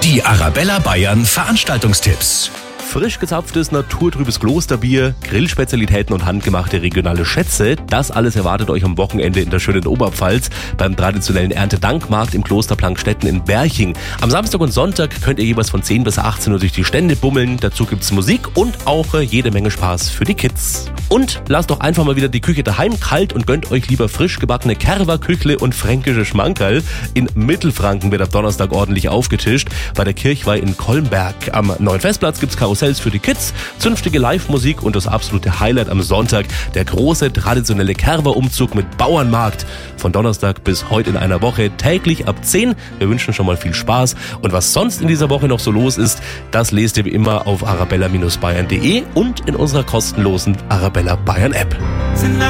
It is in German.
Die Arabella Bayern Veranstaltungstipps. Frisch gezapftes, naturtrübes Klosterbier, Grillspezialitäten und handgemachte regionale Schätze. Das alles erwartet euch am Wochenende in der schönen Oberpfalz beim traditionellen Erntedankmarkt im Kloster Plankstetten in Berching. Am Samstag und Sonntag könnt ihr jeweils von 10 bis 18 Uhr durch die Stände bummeln. Dazu gibt's Musik und auch jede Menge Spaß für die Kids. Und lasst doch einfach mal wieder die Küche daheim kalt und gönnt euch lieber frisch gebackene Kerwa-Küchle und fränkische Schmankerl. In Mittelfranken wird ab Donnerstag ordentlich aufgetischt bei der Kirchweih in Kolmberg. Am Neuen Festplatz gibt's Karussells für die Kids, zünftige Live-Musik und das absolute Highlight am Sonntag, der große traditionelle Kerwa-Umzug mit Bauernmarkt. Von Donnerstag bis heute in einer Woche, täglich ab 10. Wir wünschen schon mal viel Spaß. Und was sonst in dieser Woche noch so los ist, das lest ihr wie immer auf arabella-bayern.de und in unserer kostenlosen Arabella Bayern App.